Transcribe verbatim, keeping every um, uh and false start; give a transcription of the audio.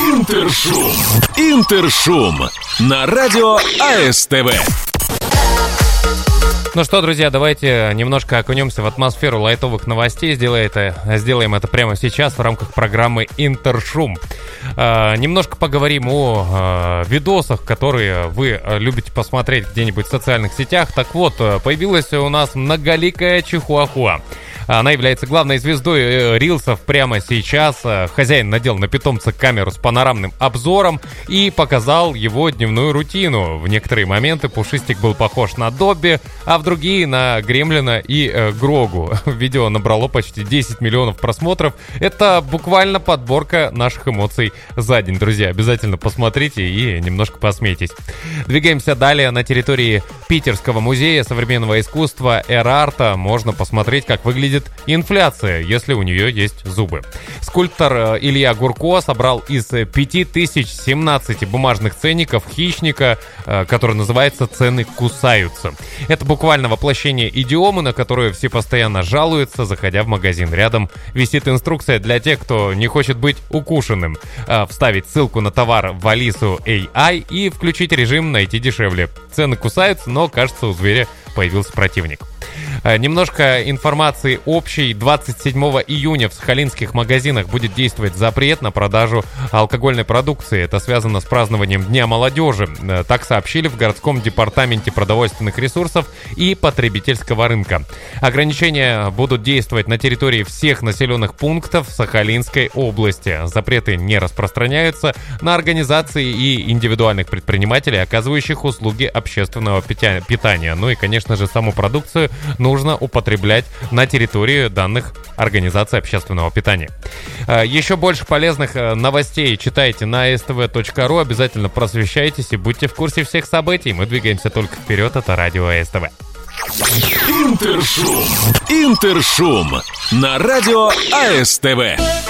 Интершум. Интершум на радио АСТВ. Ну что, друзья, давайте немножко окунемся в атмосферу лайтовых новостей. Сделаем это, сделаем это прямо сейчас в рамках программы «Интершум». Э, немножко поговорим о э, видосах, которые вы любите посмотреть где-нибудь в социальных сетях. Так вот, появилась у нас многоликая чихуахуа. Она является главной звездой рилсов прямо сейчас. Хозяин надел на питомца камеру с панорамным обзором и показал его дневную рутину. В некоторые моменты Пушистик был похож на Добби, а в другие на Гремлина и э, Грогу. Видео набрало почти десять миллионов просмотров. Это буквально подборка наших эмоций за день, друзья. Обязательно посмотрите и немножко посмейтесь. Двигаемся далее. На территории Питерского музея современного искусства Эр-Арта можно посмотреть, как выглядит инфляция, если у нее есть зубы. Скульптор Илья Гурко собрал из пяти тысяч семнадцати бумажных ценников хищника, который называется «Цены кусаются». Это буквально воплощение идиомы, на которую все постоянно жалуются, заходя в магазин. Рядом висит инструкция для тех, кто не хочет быть укушенным. Вставить ссылку на товар в Алису эй ай и включить режим «Найти дешевле». Цены кусаются, но, кажется, у зверя появился противник. Немножко информации общей. двадцать седьмого июня в сахалинских магазинах будет действовать запрет на продажу алкогольной продукции. Это связано с празднованием Дня молодежи. Так сообщили в городском департаменте продовольственных ресурсов и потребительского рынка. Ограничения будут действовать на территории всех населенных пунктов Сахалинской области. Запреты не распространяются на организации и индивидуальных предпринимателей, оказывающих услуги общественного питания. Ну и, конечно же, саму продукцию нужно употреблять на территории данных организаций общественного питания. Еще больше полезных новостей читайте на эс тэ вэ точка ру. Обязательно просвещайтесь и будьте в курсе всех событий. Мы двигаемся только вперед. Это радио АСТВ. Интершум. Интершум на радио АСТВ.